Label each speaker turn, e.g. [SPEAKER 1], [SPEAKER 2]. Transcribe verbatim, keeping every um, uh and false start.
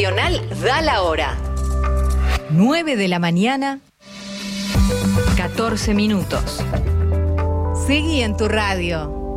[SPEAKER 1] Nacional da la hora.
[SPEAKER 2] nueve de la mañana, catorce minutos. Seguí en tu radio.